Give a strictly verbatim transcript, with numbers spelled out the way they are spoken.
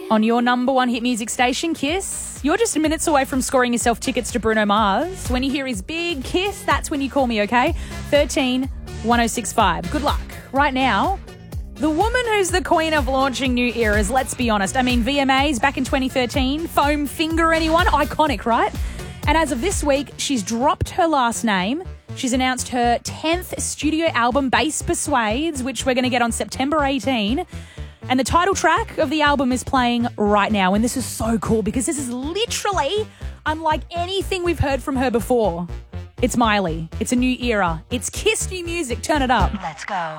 on your number one hit music station, Kiss. You're just minutes away from scoring yourself tickets to Bruno Mars. When you hear his big Kiss, that's when you call me, okay? thirteen one oh six five. Good luck. Right now, the woman who's the queen of launching new eras, let's be honest. I mean, V M As back in twenty thirteen, Foam Finger, anyone? Iconic, right? And as of this week, she's dropped her last name. She's announced her tenth studio album, Bass Persuades, which we're going to get on September eighteenth. And the title track of the album is playing right now. And this is so cool because this is literally unlike anything we've heard from her before. It's Miley. It's a new era. It's Kiss new music. Turn it up. Let's go.